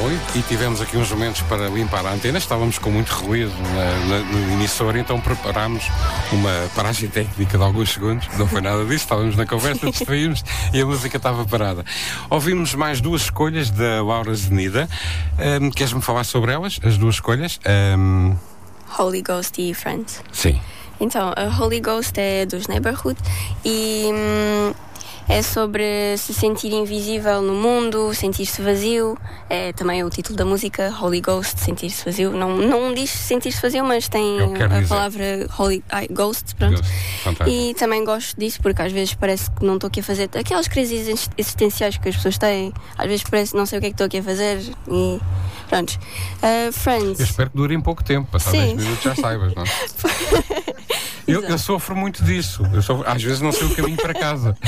Foi, e tivemos aqui uns momentos para limpar a antena. Estávamos com muito ruído no emissor, então preparámos uma paragem técnica de alguns segundos. Não foi nada disso, estávamos na conversa, distraímos e a música estava parada. Ouvimos mais duas escolhas da Laura Zenida. Queres-me falar sobre elas, as duas escolhas? Holy Ghost e Friends. Sim. Então, a Holy Ghost é dos Neighborhood e é sobre se sentir invisível no mundo, sentir-se vazio. É também o título da música, Holy Ghost, sentir-se vazio. Não diz sentir-se vazio, mas tem a palavra Holy Ghost, pronto. E também gosto disso porque às vezes parece que não estou aqui a fazer aquelas crises existenciais que as pessoas têm. Às vezes parece que não sei o que é que estou aqui a fazer e pronto. Friends. Eu espero que dure em pouco tempo, passar 10 minutos já saibas, não é? Eu sofro muito disso. Às vezes não sei o caminho para casa.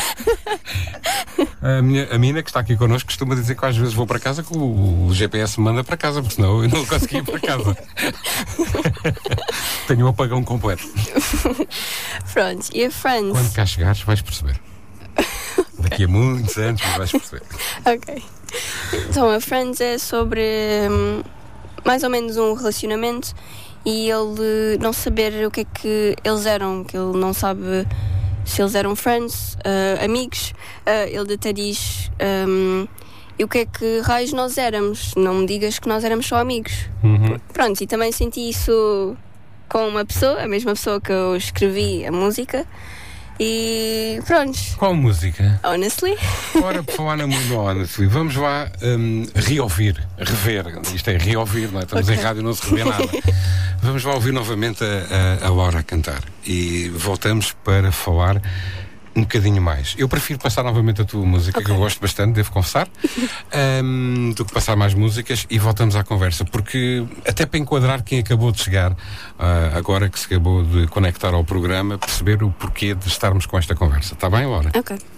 A Mina, que está aqui connosco, costuma dizer que às vezes vou para casa que o GPS me manda para casa, porque senão eu não consegui ir para casa. Tenho um apagão completo. Pronto, e a Friends? Quando cá chegares vais perceber. Daqui a muitos anos vais perceber. Ok. Então, a Friends é sobre mais ou menos um relacionamento e ele não saber o que é que eles eram, que ele não sabe se eles eram friends, amigos. Ele até diz e o que é que raios nós éramos, não me digas que nós éramos só amigos. Pronto, e também senti isso com uma pessoa, a mesma pessoa que eu escrevi a música. E pronto. Qual música? Honestly. Ora, por falar na música Honestly, vamos lá rever. Isto é reouvir, não é? Estamos em rádio, não se revê nada. Vamos lá ouvir novamente a Laura a cantar. E voltamos para falar um bocadinho mais. Eu prefiro passar novamente a tua música, que eu gosto bastante, devo confessar, do que passar mais músicas, e voltamos à conversa, porque até para enquadrar quem acabou de chegar, agora que se acabou de conectar ao programa, perceber o porquê de estarmos com esta conversa. Está bem, Laura? Ok.